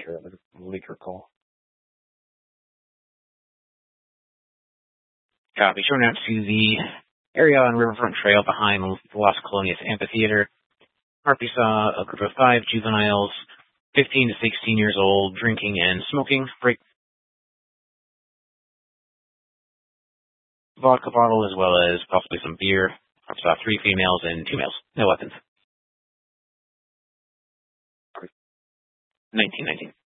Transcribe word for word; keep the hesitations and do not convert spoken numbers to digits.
sure it was a leaker call. Copy. Showing out to the area on Riverfront Trail behind the Las Colonias Amphitheater. Harpy saw a group of five juveniles, fifteen to sixteen years old, drinking and smoking. Break vodka bottle as well as possibly some beer. Harpy saw three females and two males. No weapons. nineteen nineteen.